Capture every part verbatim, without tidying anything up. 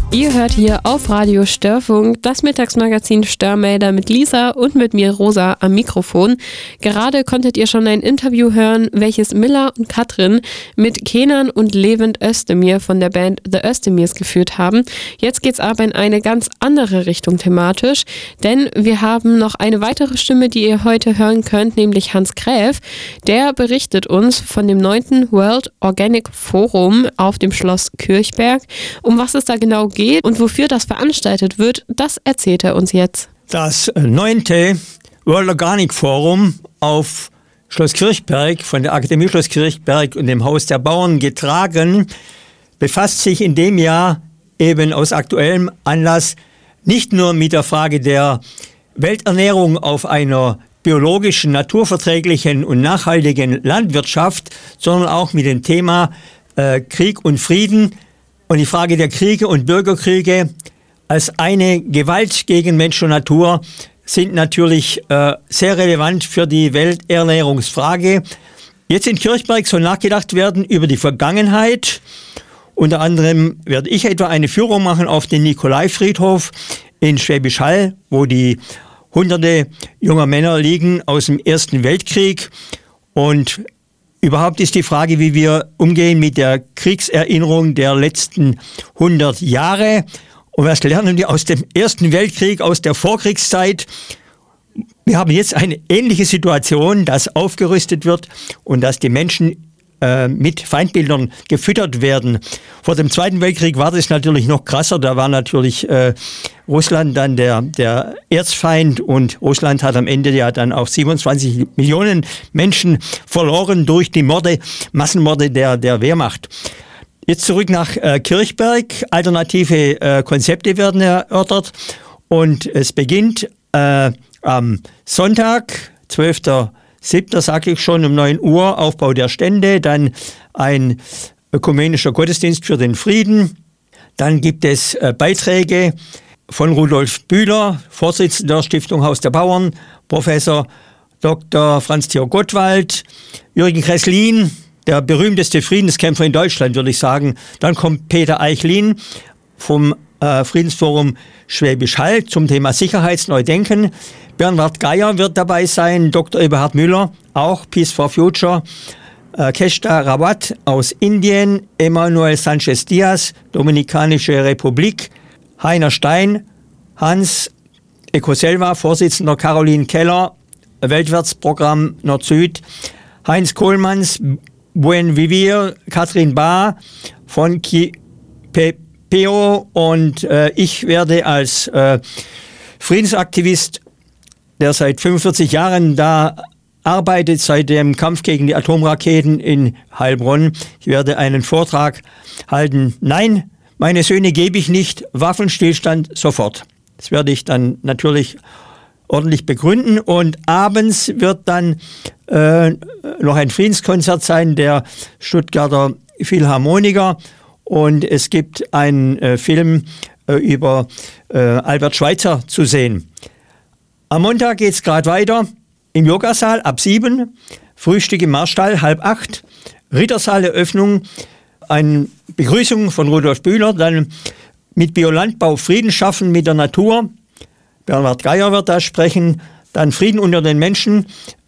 Ihr hört hier auf Radio Störfunk das Mittagsmagazin Störmelder mit Lisa und mit mir Rosa am Mikrofon. Gerade konntet ihr schon ein Interview hören, welches Milla und Katrin mit Kenan und Levent Özdemir von der Band The Özdemirs geführt haben. Jetzt geht's aber in eine ganz andere Richtung thematisch, denn wir haben noch eine weitere Stimme, die ihr heute hören könnt, nämlich Hans Gräf. Der berichtet uns von dem neunten World Organic Forum auf dem Schloss Kirchberg. Um was es da genau geht und wofür das veranstaltet wird, das erzählt er uns jetzt. Das neunte World Organic Forum auf Schloss Kirchberg, von der Akademie Schloss Kirchberg und dem Haus der Bauern getragen, befasst sich in dem Jahr eben aus aktuellem Anlass nicht nur mit der Frage der Welternährung auf einer biologischen, naturverträglichen und nachhaltigen Landwirtschaft, sondern auch mit dem Thema äh, Krieg und Frieden und die Frage der Kriege und Bürgerkriege als eine Gewalt gegen Mensch und Natur sind natürlich äh, sehr relevant für die Welternährungsfrage. Jetzt in Kirchberg soll nachgedacht werden über die Vergangenheit. Unter anderem werde ich etwa eine Führung machen auf den Nikolaifriedhof in Schwäbisch Hall, wo die hunderte junger Männer liegen aus dem Ersten Weltkrieg. Und überhaupt ist die Frage, wie wir umgehen mit der Kriegserinnerung der letzten hundert Jahre. Und was lernen wir aus dem Ersten Weltkrieg, aus der Vorkriegszeit? Wir haben jetzt eine ähnliche Situation, dass aufgerüstet wird und dass die Menschen äh, mit Feindbildern gefüttert werden. Vor dem Zweiten Weltkrieg war das natürlich noch krasser. Da war natürlich äh, Russland dann der, der Erzfeind und Russland hat am Ende ja dann auch siebenundzwanzig Millionen Menschen verloren durch die Morde, Massenmorde der, der Wehrmacht. Jetzt zurück nach äh, Kirchberg. Alternative äh, Konzepte werden erörtert und es beginnt äh, am Sonntag, zwölfter siebter sage ich schon, um neun Uhr, Aufbau der Stände, dann ein ökumenischer Gottesdienst für den Frieden. Dann gibt es äh, Beiträge von Rudolf Bühler, Vorsitzender der Stiftung Haus der Bauern, Professor Doktor Franz-Theo Gottwald, Jürgen Kresslin, der berühmteste Friedenskämpfer in Deutschland, würde ich sagen. Dann kommt Peter Eichlin vom äh, Friedensforum Schwäbisch Hall zum Thema Sicherheitsneudenken. Bernhard Geier wird dabei sein, Doktor Eberhard Müller, auch Peace for Future. Äh, Keshta Rawat aus Indien, Emmanuel Sanchez Diaz, Dominikanische Republik, Heiner Stein, Hans Ecoselva, Vorsitzender Caroline Keller, Weltwärtsprogramm Nord-Süd, Heinz Kohlmanns, Buen Vivir, Katrin Bahr von Ki P P O und äh, ich werde als äh, Friedensaktivist, der seit fünfundvierzig Jahren da arbeitet, seit dem Kampf gegen die Atomraketen in Heilbronn. Ich werde einen Vortrag halten. Nein, meine Söhne gebe ich nicht, Waffenstillstand sofort. Das werde ich dann natürlich ordentlich begründen und abends wird dann äh, noch ein Friedenskonzert sein der Stuttgarter Philharmoniker und es gibt einen äh, Film äh, über äh, Albert Schweitzer zu sehen. Am Montag geht es gerade weiter im Yogasaal ab sieben, Frühstück im Marstall halb acht, Rittersaal-Eröffnung, eine Begrüßung von Rudolf Bühler, dann mit Biolandbau Frieden schaffen mit der Natur. Bernhard Geier wird da sprechen, dann Frieden unter den Menschen,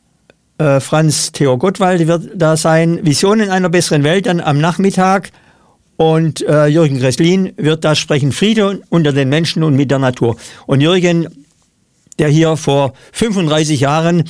äh, Franz-Theo Gottwald wird da sein, Visionen einer besseren Welt dann am Nachmittag und äh, Jürgen Kresslin wird da sprechen, Frieden unter den Menschen und mit der Natur. Und Jürgen, der hier vor fünfunddreißig Jahren,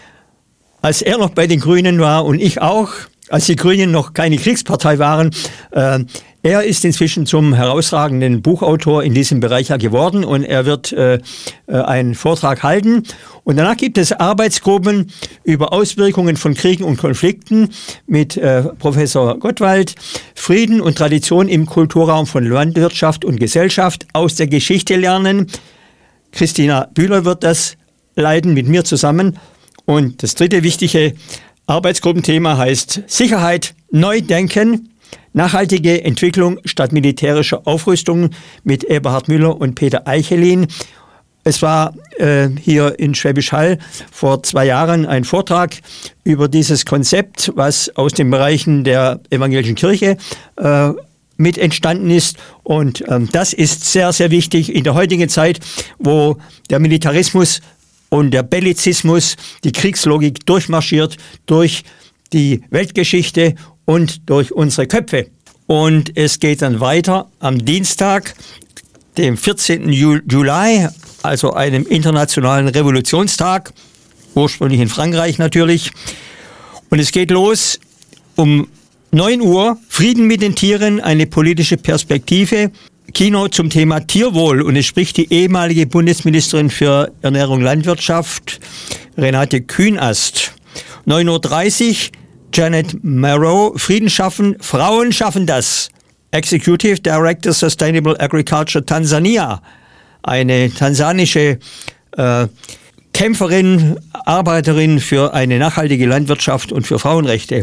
als er noch bei den Grünen war und ich auch, als die Grünen noch keine Kriegspartei waren, äh, er ist inzwischen zum herausragenden Buchautor in diesem Bereich geworden und er wird äh, einen Vortrag halten. Und danach gibt es Arbeitsgruppen über Auswirkungen von Kriegen und Konflikten mit äh, Professor Gottwald, Frieden und Tradition im Kulturraum von Landwirtschaft und Gesellschaft, aus der Geschichte lernen. Christina Bühler wird das leiten mit mir zusammen. Und das dritte wichtige Arbeitsgruppenthema heißt Sicherheit neu denken. Nachhaltige Entwicklung statt militärischer Aufrüstung mit Eberhard Müller und Peter Eichelin. Es war äh, hier in Schwäbisch Hall vor zwei Jahren ein Vortrag über dieses Konzept, was aus den Bereichen der evangelischen Kirche äh, mit entstanden ist. Und ähm, das ist sehr, sehr wichtig in der heutigen Zeit, wo der Militarismus und der Bellizismus, die Kriegslogik durchmarschiert durch die Weltgeschichte und durch unsere Köpfe. Und es geht dann weiter am Dienstag, dem vierzehnten Juli, also einem internationalen Revolutionstag, ursprünglich in Frankreich natürlich. Und es geht los um neun Uhr, Frieden mit den Tieren, eine politische Perspektive, Kino zum Thema Tierwohl. Und es spricht die ehemalige Bundesministerin für Ernährung und Landwirtschaft, Renate Künast. neun Uhr dreißig, Janet Marrow, Frieden schaffen, Frauen schaffen das. Executive Director Sustainable Agriculture Tansania, eine tansanische äh, Kämpferin, Arbeiterin für eine nachhaltige Landwirtschaft und für Frauenrechte.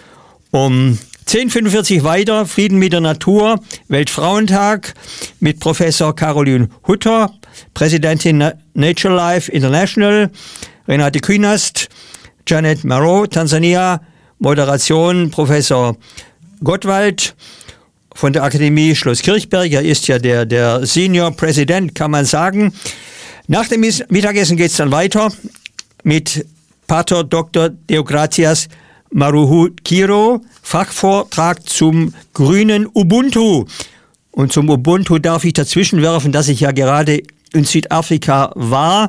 Um zehn Uhr fünfundvierzig weiter, Frieden mit der Natur, Weltfrauentag mit Professor Caroline Hutter, Präsidentin Nature Life International, Renate Künast, Janet Marrow, Tansania, Moderation Professor Gottwald von der Akademie Schloss Kirchberg. Er ist ja der, der Senior President, kann man sagen. Nach dem Mittagessen geht es dann weiter mit Pater Doktor Deogratias Maruhukiro, Fachvortrag zum grünen Ubuntu. Und zum Ubuntu darf ich dazwischen werfen, dass ich ja gerade in Südafrika war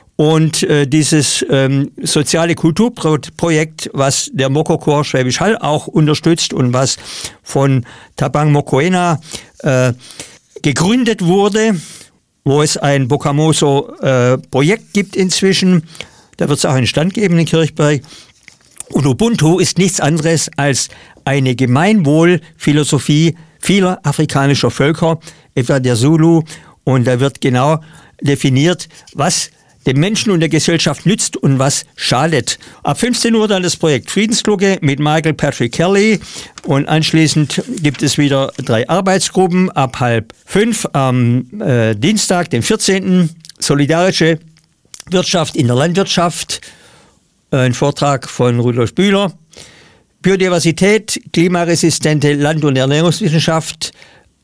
und äh, dieses ähm, soziale Kulturprojekt, was der Mokoko Schwäbisch Hall auch unterstützt und was von Thabang Mokoena äh, gegründet wurde, wo es ein Bokamoso-Projekt äh, gibt inzwischen. Da wird es auch einen Stand geben in Kirchberg. Und Ubuntu ist nichts anderes als eine Gemeinwohlphilosophie vieler afrikanischer Völker, etwa der Zulu. Und da wird genau definiert, was dem Menschen und der Gesellschaft nützt und was schadet. Ab fünfzehn Uhr dann das Projekt Friedensglocke mit Michael Patrick Kelly und anschließend gibt es wieder drei Arbeitsgruppen. Ab halb fünf am äh, Dienstag, den vierzehnten Solidarische Wirtschaft in der Landwirtschaft, ein Vortrag von Rudolf Bühler. Biodiversität, klimaresistente Land- und Ernährungswissenschaft,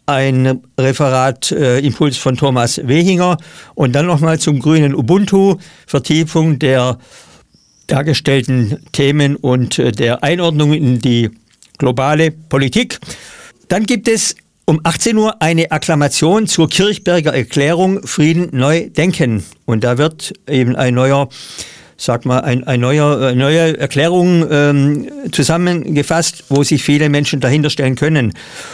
ein Referat, äh, Impuls von Thomas Wehinger und dann nochmal zum grünen Ubuntu, Vertiefung der dargestellten Themen und äh, der Einordnung in die globale Politik. Dann gibt es um achtzehn Uhr eine Akklamation zur Kirchberger Erklärung Frieden neu denken. Und da wird eben ein neuer, sag mal, ein, ein neuer, eine neue Erklärung ähm, zusammengefasst, wo sich viele Menschen dahinter stellen können.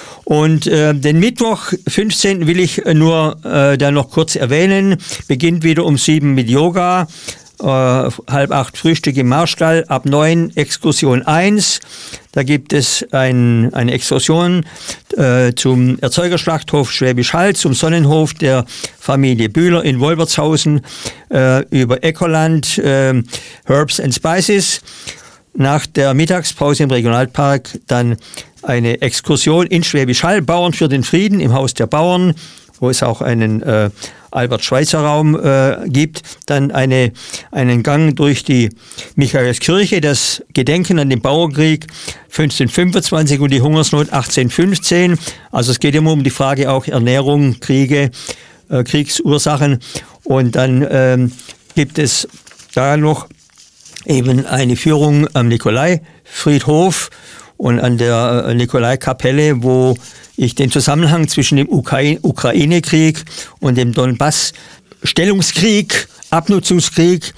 Und äh, den Mittwoch, fünfzehnten will ich nur äh, da noch kurz erwähnen, beginnt wieder um sieben mit Yoga, äh, halb acht Frühstück im Marstall, ab neun Exkursion eins. Da gibt es ein, eine Exkursion äh, zum Erzeugerschlachthof Schwäbisch Hall, zum Sonnenhof der Familie Bühler in Wolbertshausen, äh, über Ecoland, äh, Herbs and Spices. Nach der Mittagspause im Regionalpark dann eine Exkursion in Schwäbisch Hall, Bauern für den Frieden im Haus der Bauern, wo es auch einen äh, Albert-Schweitzer-Raum äh, gibt. Dann eine, einen Gang durch die Michaelskirche, das Gedenken an den Bauernkrieg fünfzehnhundertfünfundzwanzig und die Hungersnot achtzehnhundertfünfzehn. Also es geht immer um die Frage auch Ernährung, Kriege, äh, Kriegsursachen. Und dann ähm, gibt es da noch eben eine Führung am Nikolaifriedhof und an der Nikolaikapelle, wo ich den Zusammenhang zwischen dem Ukraine-Krieg und dem Donbass-Stellungskrieg, Abnutzungskrieg,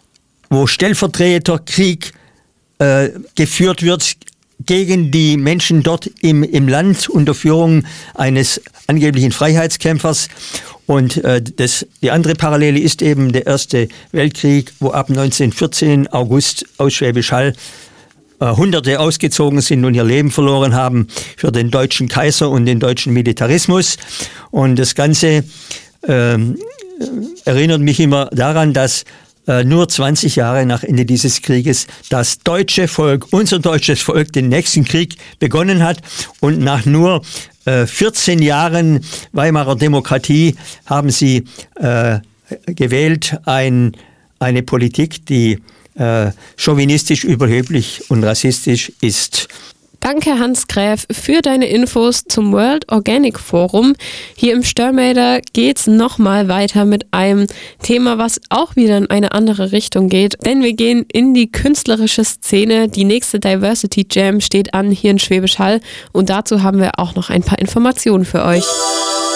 wo Stellvertreterkrieg äh, geführt wird gegen die Menschen dort im, im Land unter Führung eines angeblichen Freiheitskämpfers. Und äh, das, die andere Parallele ist eben der Erste Weltkrieg, wo ab neunzehnhundertvierzehn August aus Schwäbisch Hall äh, Hunderte ausgezogen sind und ihr Leben verloren haben für den deutschen Kaiser und den deutschen Militarismus. Und das Ganze äh, erinnert mich immer daran, dass äh, nur zwanzig Jahre nach Ende dieses Krieges das deutsche Volk, unser deutsches Volk, den nächsten Krieg begonnen hat und nach nur vierzehn Jahren Weimarer Demokratie haben sie äh, gewählt ein, eine Politik, die äh, chauvinistisch, überheblich und rassistisch ist. Danke Hans Gräf für deine Infos zum World Organic Forum. Hier im Störmelder geht's nochmal weiter mit einem Thema, was auch wieder in eine andere Richtung geht. Denn wir gehen in die künstlerische Szene. Die nächste Diversity Jam steht an hier in Schwäbisch Hall und dazu haben wir auch noch ein paar Informationen für euch.